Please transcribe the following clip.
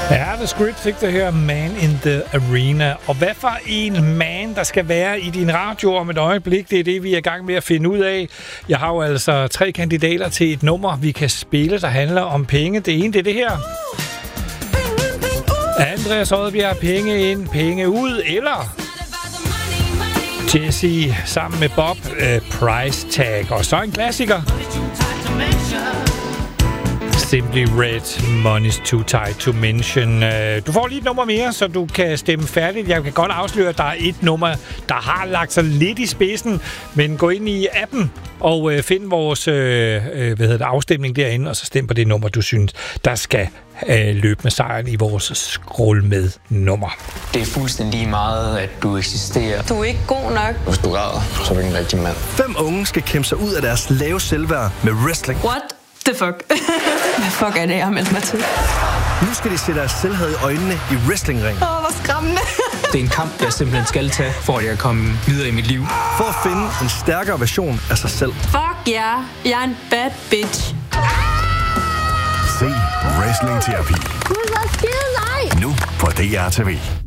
Ja, The Script fik det her Man in the Arena. Og hvad for en man, der skal være i din radio om et øjeblik, det er det, vi er i gang med at finde ud af. Jeg har jo altså 3 kandidater til et nummer, vi kan spille, der handler om penge. Det ene, det er det her. Andreas Odbjerg, penge ind, penge ud, eller Jesse sammen med Bob, Price Tag. Og så en klassiker. Simply Red, Money's Too Tight to Mention. Du får lige et nummer mere, så du kan stemme færdigt. Jeg kan godt afsløre, at der er et nummer, der har lagt sig lidt i spidsen. Men gå ind i appen og find vores afstemning derinde, og så stem på det nummer, du synes, der skal løbe med sejren i vores scroll med nummer. Det er fuldstændig lige meget, at du eksisterer. Du er ikke god nok. Hvis du græder, så er du ikke en rigtig mand. 5 unge skal kæmpe sig ud af deres lave selvværd med wrestling. What the fuck? Hvad fuck er det, jeg har meldt mig til? Nu skal de se deres selvhed i øjnene i wrestlingringen. Hvor skræmmende. Det er en kamp, jeg simpelthen skal tage, for at jeg kan komme videre i mit liv. For at finde en stærkere version af sig selv. Fuck ja, jeg er en bad bitch. Se Wrestling Terapi. Gud, hvor skide dig. Nu på DR TV.